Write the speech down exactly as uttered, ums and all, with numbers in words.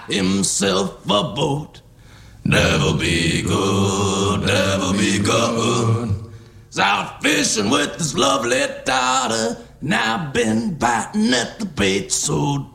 himself a boat. Never be good, never be good. Was out fishing with his lovely daughter. Now been biting at the bait, so